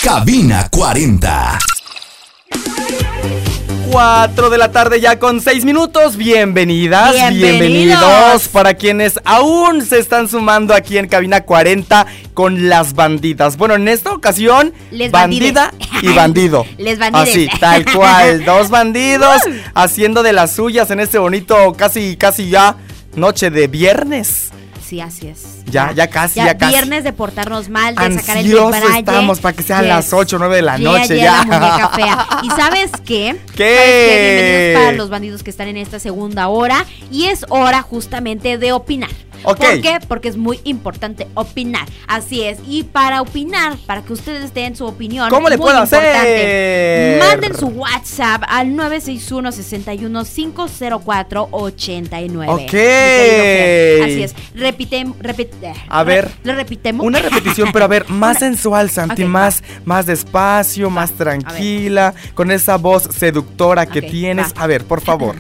Cabina 40. 4 de la tarde ya con 6 minutos. Bienvenidas, bienvenidos para quienes aún se están sumando aquí en Cabina 40 con las bandidas. Bueno, en esta ocasión, Les bandida bandides. y bandido. Les bandides. Así, tal cual. Dos bandidos haciendo de las suyas en este bonito, casi ya, noche de viernes. Sí, así es. Ya casi. Viernes de portarnos mal, de sacar el Ansiosos debraye. estamos para que sean las 8 o 9 de la Llega noche ya. La muñeca fea. ¿Y sabes qué? ¿Qué? ¿Sabes qué? Bienvenidos para los bandidos que están en esta segunda hora. Y es hora justamente de opinar. Ok. ¿Por qué? Porque es muy importante opinar. Así es. Y para opinar, para que ustedes den su opinión, ¿cómo le muy puedo importante, hacer? manden su WhatsApp al 961-61-504-89. Ok. Mi querido Fer. Así es. A ver. ¿Lo repitemos? Una repetición, pero a ver, más sensual, Santi, Ok, más despacio, más tranquila, con esa voz seductora que Ok, tienes. va. A ver, por favor.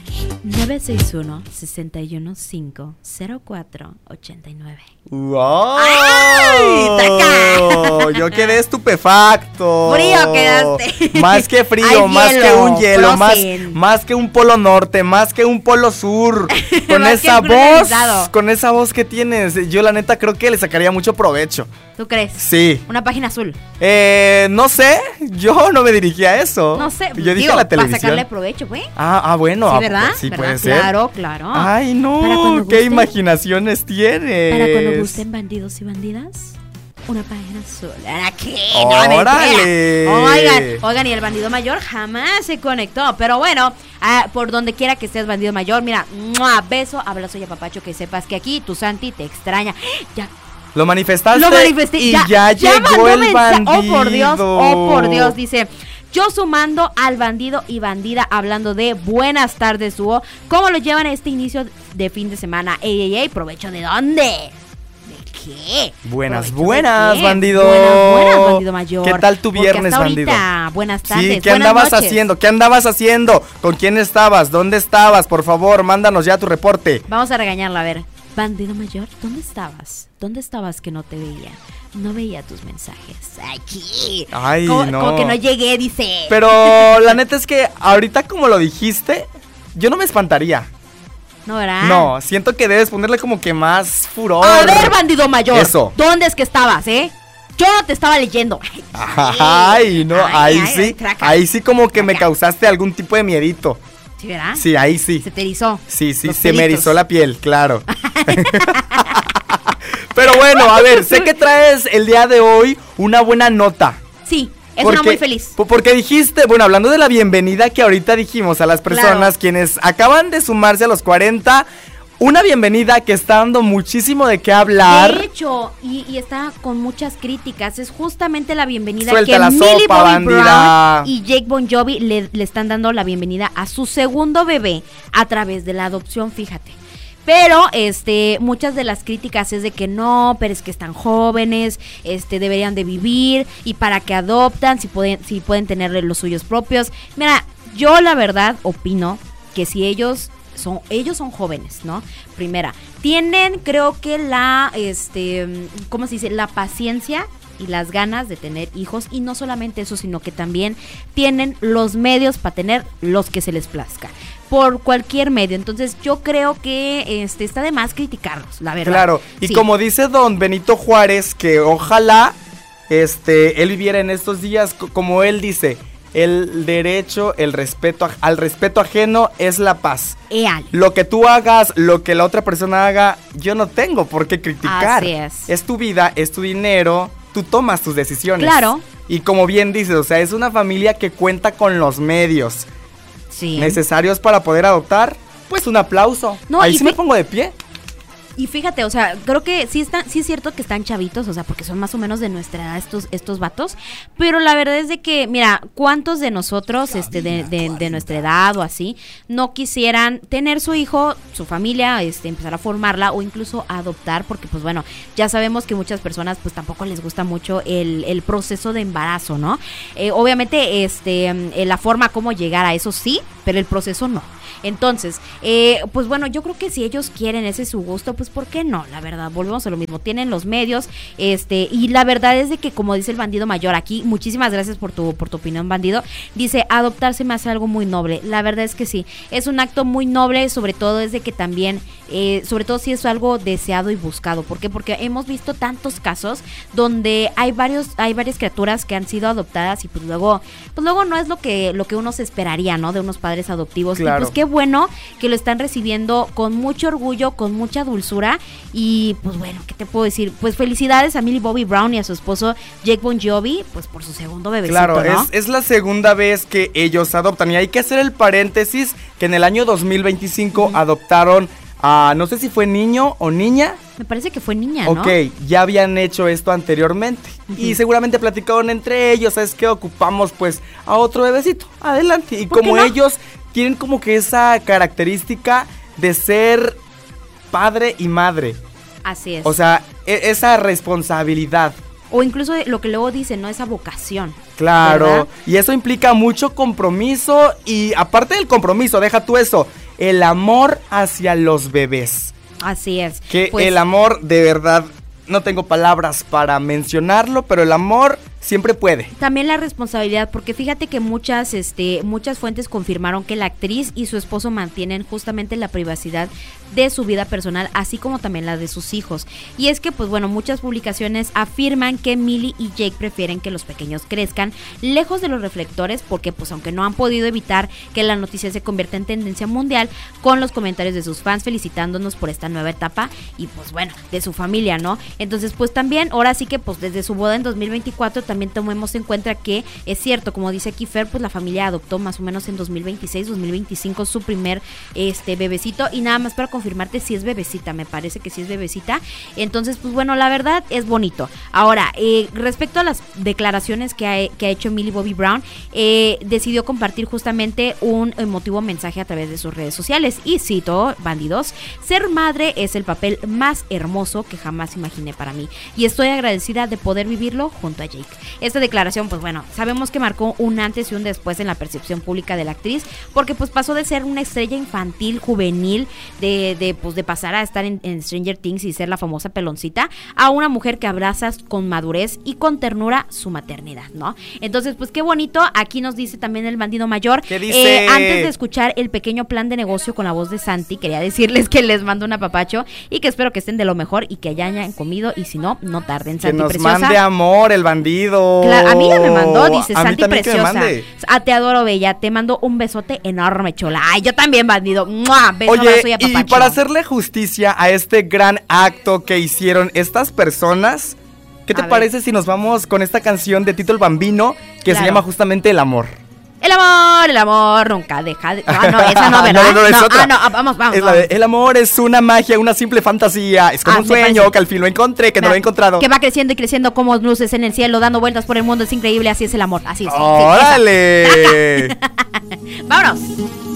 961-61-504-89. ¡Wow! ¡Ay, taca! Yo quedé estupefacto. Frío quedaste. Más que frío, Hay más hielo, que un hielo, frozen. más que un polo norte, más que un polo sur. Con Más que esa un voz, granizado. con esa voz que tienes, yo la neta creo que le sacaría mucho provecho. ¿Tú crees? Sí. Una página azul. No sé, yo no me dirigí a eso. No sé. Yo dije digo, a la para televisión. sacarle provecho, güey. Bueno. Sí, ¿verdad? Sí, ¿verdad? puede ser. Claro. Ay, Para no, cuando qué gusten. imaginaciones tienes. Para cuando gusten bandidos y bandidas, una página azul. ¿Para qué? ¡Órale! Oigan, y el bandido mayor jamás se conectó. Pero bueno, por donde quiera que estés, bandido mayor, mira, ¡mua! Beso, abrazo y apapacho, que sepas que aquí tu Santi te extraña. Ya. Lo manifestaste. Lo manifesté. Y ya llegó mandó el mensaje. bandido. Oh, por Dios, dice: yo sumando al bandido y bandida, hablando de buenas tardes, dúo. ¿Cómo lo llevan este inicio de fin de semana? Ey, ¿provecho de dónde? ¿De qué? Buenas, ¿Provecho buenas, de qué? bandido. Buenas, bandido mayor. ¿Qué tal tu Porque viernes, hasta bandido? ahorita, buenas tardes. Sí, ¿qué buenas andabas noches. haciendo? ¿Qué andabas haciendo? ¿Con quién estabas? ¿Dónde estabas? Por favor, mándanos ya tu reporte. Vamos a regañarla, a ver. Bandido mayor, ¿dónde estabas? ¿Dónde estabas que no te veía? No veía tus mensajes. Aquí. Ay, como, no. Como que no llegué, dice. Pero la neta es que ahorita como lo dijiste, yo no me espantaría. No, ¿verdad? No, siento que debes ponerle como que más furor. A ver, bandido mayor. Eso. ¿Dónde es que estabas, Yo no te estaba leyendo. Ay, no, ahí sí. traca. Ahí sí como que me Traca. causaste algún tipo de miedito. ¿Sí, verdad? Sí, ahí sí. Se te erizó. Sí, Los se me pelitos. erizó la piel, claro. Pero bueno, a ver, sé que traes el día de hoy una buena nota. Sí, es una muy feliz. Porque dijiste, bueno, hablando de la bienvenida que ahorita dijimos a las personas Claro. quienes acaban de sumarse a los 40, una bienvenida que está dando muchísimo de qué hablar. De hecho, y está con muchas críticas. Es justamente la bienvenida Suelta que la Millie sopa, Bobby bandida. Brown y Jake Bon Jovi le están dando la bienvenida a su segundo bebé a través de la adopción, fíjate. Pero muchas de las críticas es de que no, pero es que están jóvenes, deberían de vivir, y para que adoptan, si pueden tener los suyos propios. Mira, yo la verdad opino que si ellos son jóvenes, ¿no? Primera, tienen, creo que ¿cómo se dice? La paciencia y las ganas de tener hijos, y no solamente eso, sino que también tienen los medios para tener los que se les plazca, por cualquier medio. Entonces yo creo que está de más criticarlos, la verdad. Claro, y sí. como dice don Benito Juárez, que ojalá él viviera en estos días, como él dice, el derecho, el respeto al respeto ajeno es la paz. Eal. Lo que tú hagas, lo que la otra persona haga, yo no tengo por qué criticar. Así es. Es tu vida, es tu dinero, tú tomas tus decisiones. Claro. Y como bien dices, o sea, es una familia que cuenta con los medios Sí. necesarios para poder adoptar. Pues un aplauso. No, Ahí y sí me pongo de pie. Y fíjate, o sea, creo que sí es cierto que están chavitos, o sea, porque son más o menos de nuestra edad estos vatos, pero la verdad es de que, mira, ¿cuántos de nosotros, de nuestra edad o así, no quisieran tener su hijo, su familia, empezar a formarla o incluso adoptar? Porque, pues bueno, ya sabemos que muchas personas, pues tampoco les gusta mucho el proceso de embarazo, ¿no? Obviamente, la forma como llegar a eso sí, pero el proceso no. Entonces, pues bueno, yo creo que si ellos quieren, ese es su gusto, pues ¿por qué no? La verdad, volvemos a lo mismo, tienen los medios, y la verdad es de que, como dice el bandido mayor aquí, muchísimas gracias por tu opinión, bandido, dice, adoptarse me hace algo muy noble. La verdad es que sí, es un acto muy noble, sobre todo es de que también, sobre todo si es algo deseado y buscado. ¿Por qué? Porque hemos visto tantos casos donde hay varias criaturas que han sido adoptadas y pues luego no es lo que uno se esperaría, ¿no? De unos padres adoptivos. Claro. Y pues qué bueno que lo están recibiendo con mucho orgullo, con mucha dulzura. Y pues bueno, ¿qué te puedo decir? Pues felicidades a Millie Bobby Brown y a su esposo Jake Bon Jovi, pues por su segundo bebecito, claro, ¿no? es la segunda vez que ellos adoptan. Y hay que hacer el paréntesis que en el año 2025 adoptaron a, no sé si fue niño o niña. Me parece que fue niña, ¿no? Ok, ya habían hecho esto anteriormente. Y seguramente platicaron entre ellos, ¿sabes qué? Ocupamos pues a otro bebecito. Adelante. Y como no? ellos tienen como que esa característica de ser padre y madre. Así es. O sea, esa responsabilidad. O incluso lo que luego dicen, ¿no? Esa vocación. Claro, ¿verdad? y eso implica mucho compromiso y aparte del compromiso, deja tú eso, el amor hacia los bebés. Así es. Que Pues, el amor, de verdad, no tengo palabras para mencionarlo, pero el amor siempre puede. también la responsabilidad, porque fíjate que muchas fuentes confirmaron que la actriz y su esposo mantienen justamente la privacidad de su vida personal, así como también la de sus hijos. Y es que, pues bueno, muchas publicaciones afirman que Millie y Jake prefieren que los pequeños crezcan lejos de los reflectores, porque pues aunque no han podido evitar que la noticia se convierta en tendencia mundial, con los comentarios de sus fans felicitándonos por esta nueva etapa y pues bueno, de su familia, ¿no? Entonces pues también, ahora sí que pues desde su boda en 2024 también tomemos en cuenta que es cierto, como dice aquí Fer, pues la familia adoptó más o menos en 2026, 2025 su primer bebecito, y nada más para confirmarte si es bebecita, me parece que sí es bebecita. Entonces pues bueno, la verdad es bonito. Ahora, respecto a las declaraciones que ha hecho Millie Bobby Brown, decidió compartir justamente un emotivo mensaje a través de sus redes sociales, y cito, bandidos: ser madre es el papel más hermoso que jamás imaginé para mí, y estoy agradecida de poder vivirlo junto a Jake. Esta declaración, pues bueno, sabemos que marcó un antes y un después en la percepción pública de la actriz, porque pues pasó de ser una estrella infantil, juvenil, de pasar a estar en Stranger Things y ser la famosa peloncita, a una mujer que abraza con madurez y con ternura su maternidad, ¿no? Entonces, pues qué bonito. Aquí nos dice también el bandido mayor. ¿Qué dice? Antes de escuchar el pequeño plan de negocio con la voz de Santi, quería decirles que les mando un apapacho y que espero que estén de lo mejor y que ya hayan comido, y si no, no tarden. Santi que nos preciosa. mande amor el bandido. Claro, a mí ya me mandó, dice A mí Santi también que me preciosa. mande. Te adoro, bella. Te mando un besote enorme, chola. Ay, yo también, bandido. ¡Mua! Beso, Oye, abrazo y apapacho. y para hacerle justicia a este gran acto que hicieron estas personas, ¿qué te parece si nos vamos con esta canción de Tito el Bambino que se llama justamente El Amor? El amor nunca deja de... No, esa no, ¿verdad? No, es otra. Vamos. Es la de, el amor es una magia, una simple fantasía. Es como un sueño que al fin lo encontré, que no lo he encontrado. Que va creciendo y creciendo como luces en el cielo, dando vueltas por el mundo. Es increíble, así es el amor. Así es. ¡Órale! Vámonos.